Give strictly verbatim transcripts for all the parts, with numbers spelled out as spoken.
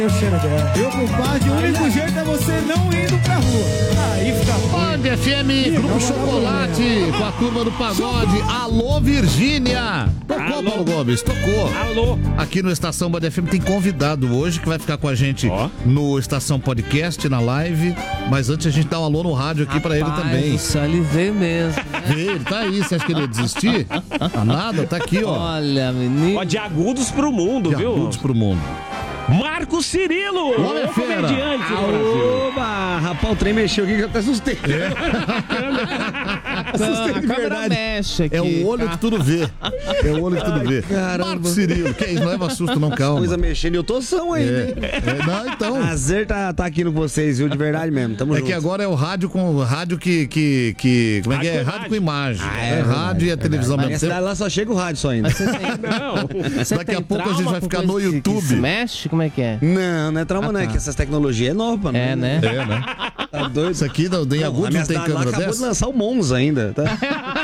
Meu compadre, o único jeito é você não indo pra rua. Aí fica Band F M, Grupo Chocolate, com a turma do pagode. Alô, Virgínia. Tocou, Alô. Paulo Gomes, tocou. Alô. Aqui no Estação Band F M tem convidado hoje que vai ficar com a gente oh. no Estação Podcast, na live. Mas antes a gente dá um alô no rádio aqui Rapaz, pra ele também. Só ele veio mesmo. Né? Ele tá aí, você acha que ele ia desistir? Tá nada, tá aqui, ó. Olha, menino. Ó, de agudos pro mundo, de viu? De agudos pro mundo. Marco Cirilo! Olha, fera! Oba! Rapaz, o trem mexeu aqui que eu até assustei. É. assustei a câmera mexe aqui. É o olho que tudo vê. É o olho que tudo vê. Caramba. Marco Cirilo, que é isso? Não leva susto, não, calma. Coisa mexendo e eu tô são ainda. É. É, não, então. Prazer tá, tá aqui com vocês, viu? De verdade mesmo. Tamo é junto. que agora é o rádio com rádio que. que, que como é que é? Rádio com imagem. Ah, é, é rádio e a televisão mesmo. Mas lá só chega o rádio só ainda. Você tem... Não. Você Daqui tem a pouco a gente vai ficar no que, YouTube. Que se mexe? Como é que é? Não, não é trauma, ah, não. tá. É que essas tecnologias é nova, É, né? É, né? Tá doido? Isso aqui não, em agudo não tem câmera lá dessa? Acabou de lançar o Monza ainda, tá?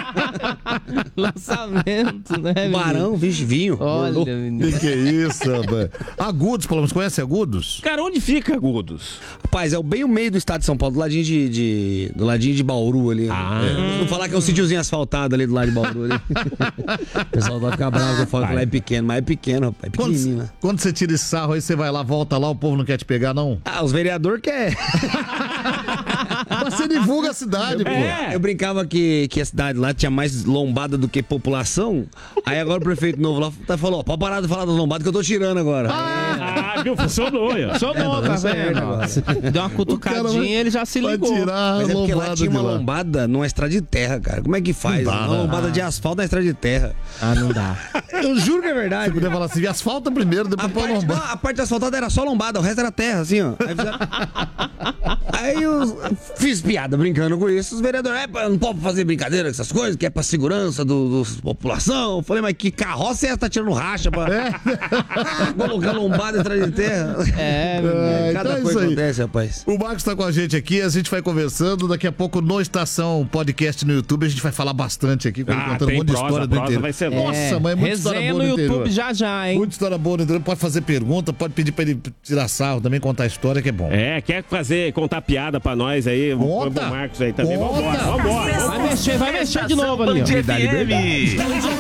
Lançamento, né, menino? Barão, vixe, vinho. Olha, menino. Que que é isso, rapaz? Agudos, pelo menos, conhece Agudos? Cara, onde fica Agudos? Rapaz, é o bem o meio do estado de São Paulo, do ladinho de, de, do ladinho de Bauru ali. Ah. É. Não falar que é um sítiozinho asfaltado ali do lado de Bauru ali. O pessoal vai ficar bravo que eu falo que lá é pequeno, mas é pequeno, rapaz, é pequenininho, né? Quando, quando você tira esse sarro aí, você vai lá, volta lá, o povo não quer te pegar, não? Ah, os vereadores querem. Mas você divulga a cidade, pô. É. Eu brincava que, que a cidade lá tinha mais lombada do que população. Aí agora o prefeito novo lá tá, falou: ó, pode parar de falar das lombadas que eu tô tirando agora. Ah, ah viu? Funcionou, ó. Funcionou, tá vendo? Deu uma cutucadinha, ele já se ligou. Tirar Mas a é porque lá lombada tinha uma de lá. lombada numa estrada de terra, cara. Como é que faz? Não dá, uma né? lombada Ah. de asfalto na estrada de terra. Ah, não dá. Eu juro que é verdade. Você podia falar assim, asfalta primeiro, depois A põe a parte, lombada. não, a parte asfaltada era só lombada, o resto era terra, assim, ó. Aí, fizeram... Aí eu fiz piada brincando com isso. Os vereadores, é, não pode fazer brincadeira com essas coisas, que é pra segurança do, do população. Eu falei, mas que carroça é essa? Tá tirando racha pra É. colocar lombada atrás de terra? É, É, Cada então é coisa isso aí. acontece, rapaz. O Marcos tá com a gente aqui, a gente vai conversando. Daqui a pouco no Estação Podcast no YouTube, a gente vai falar bastante aqui, com ele Ah, contando um tem monte de prosa, história do prosa interior. vai ser Nossa, mãe, muita história Resenha boa no do interior. YouTube já já, hein? Muita história boa no interior. Pode fazer pergunta, pode pedir pra ele tirar sarro também, contar a história, que é bom. É, quer fazer, contar piada pra nós aí? Conta. O Marcos aí também. Conta. Vambora, vambora. Vai mexer, vai mexer de novo ali, ó. Me dá liberdade.